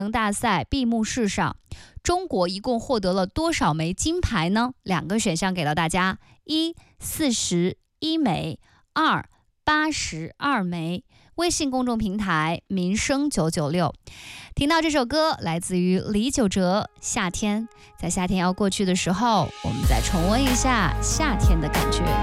大赛闭幕式上，中国一共获得了多少枚金牌呢？2个选项给到大家：一41枚，2 82枚。微信公众平台民生996，听到这首歌来自于李玖哲《夏天》。在夏天要过去的时候，我们再重温一下夏天的感觉。